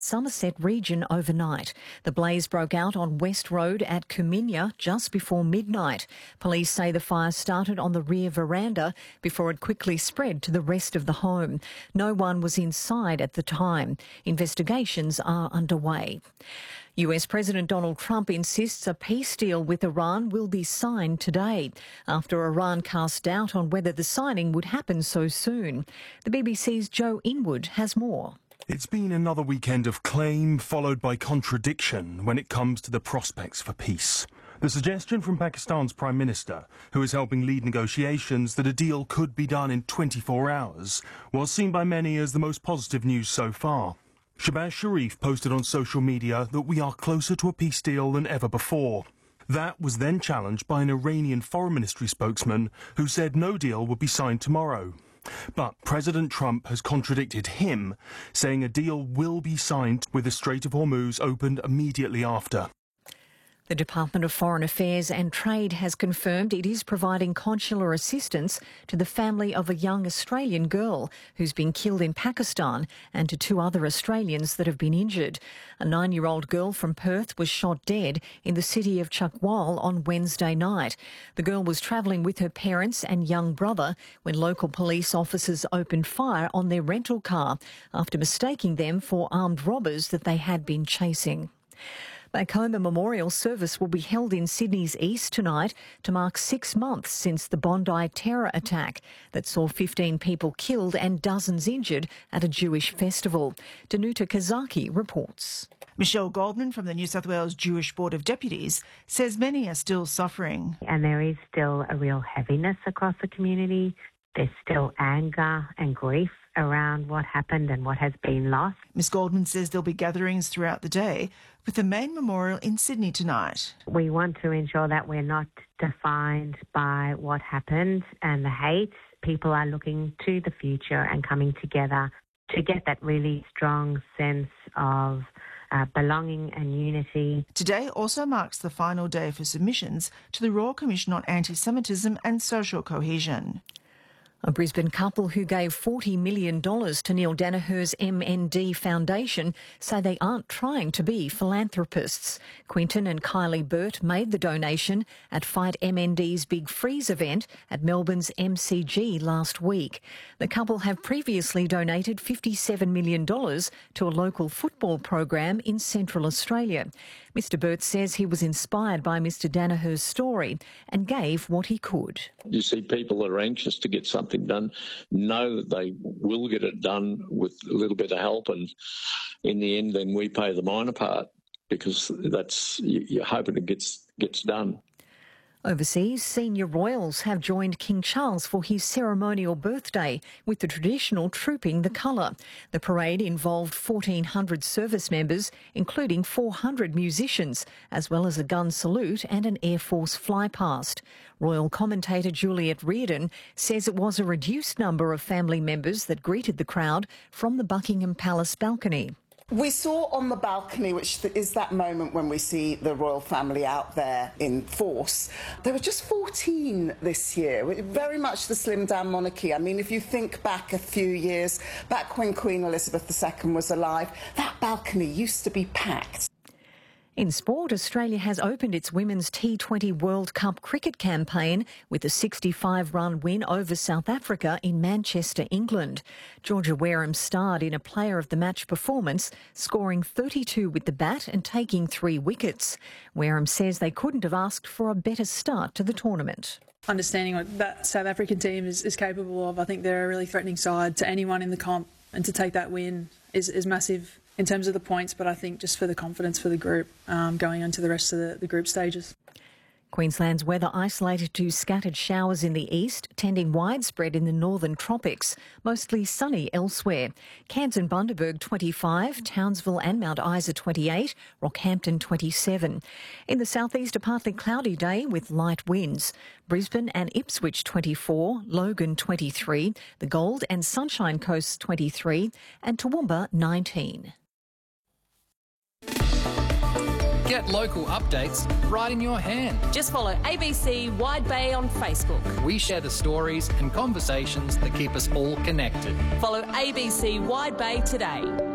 Somerset region overnight. The blaze broke out on West Road at Kuminya just before midnight. Police say the fire started on the rear veranda before it quickly spread to the rest of the home. No one was inside at the time. Investigations are underway. US President Donald Trump insists a peace deal with Iran will be signed today, after Iran cast doubt on whether the signing would happen so soon. The BBC's Joe Inwood has more. It's been another weekend of claim followed by contradiction when it comes to the prospects for peace. The suggestion from Pakistan's Prime Minister, who is helping lead negotiations, that a deal could be done in 24 hours was seen by many as the most positive news so far. Shahbaz Sharif posted on social media that we are closer to a peace deal than ever before. That was then challenged by an Iranian Foreign Ministry spokesman who said no deal would be signed tomorrow. But President Trump has contradicted him, saying a deal will be signed with the Strait of Hormuz opened immediately after. The Department of Foreign Affairs and Trade has confirmed it is providing consular assistance to the family of a young Australian girl who's been killed in Pakistan and to 2 other Australians that have been injured. A 9-year-old girl from Perth was shot dead in the city of Chakwal on Wednesday night. The girl was travelling with her parents and young brother when local police officers opened fire on their rental car after mistaking them for armed robbers that they had been chasing. Back home, a memorial service will be held in Sydney's east tonight to mark 6 months since the Bondi terror attack that saw 15 people killed and dozens injured at a Jewish festival. Danuta Kazaki reports. Michelle Goldman from the New South Wales Jewish Board of Deputies says many are still suffering. And there is still a real heaviness across the community. There's still anger and grief around what happened and what has been lost. Ms Goldman says there'll be gatherings throughout the day, with the main memorial in Sydney tonight. We want to ensure that we're not defined by what happened and the hate. People are looking to the future and coming together to get that really strong sense of belonging and unity. Today also marks the final day for submissions to the Royal Commission on Anti-Semitism and Social Cohesion. A Brisbane couple who gave $40 million to Neil Daniher's MND Foundation say they aren't trying to be philanthropists. Quinton and Kylie Burt made the donation at Fight MND's Big Freeze event at Melbourne's MCG last week. The couple have previously donated $57 million to a local football program in Central Australia. Mr Burt says he was inspired by Mr Daniher's story and gave what he could. You see people that are anxious to get something done, know that they will get it done with a little bit of help, and in the end then we pay the minor part because that's, you're hoping it gets done. Overseas, senior royals have joined King Charles for his ceremonial birthday with the traditional Trooping the Colour. The parade involved 1,400 service members, including 400 musicians, as well as a gun salute and an Air Force flypast. Royal commentator Juliet Reardon says it was a reduced number of family members that greeted the crowd from the Buckingham Palace balcony. We saw on the balcony, which is that moment when we see the royal family out there in force, there were just 14 this year, very much the slimmed-down monarchy. I mean, if you think back a few years, back when Queen Elizabeth II was alive, that balcony used to be packed. In sport, Australia has opened its Women's T20 World Cup cricket campaign with a 65-run win over South Africa in Manchester, England. Georgia Wareham starred in a Player of the Match performance, scoring 32 with the bat and taking 3 wickets. Wareham says they couldn't have asked for a better start to the tournament. Understanding what that South African team is capable of, I think they're a really threatening side to anyone in the comp, and to take that win is massive in terms of the points, but I think just for the confidence for the group going on to the rest of the group stages. Queensland's weather isolated to scattered showers in the east, tending widespread in the northern tropics, mostly sunny elsewhere. Cairns and Bundaberg 25, Townsville and Mount Isa 28, Rockhampton 27. In the southeast, a partly cloudy day with light winds. Brisbane and Ipswich 24, Logan 23, the Gold and Sunshine Coast 23 and Toowoomba 19. Get local updates right in your hand. Just follow ABC Wide Bay on Facebook. We share the stories and conversations that keep us all connected. Follow ABC Wide Bay today.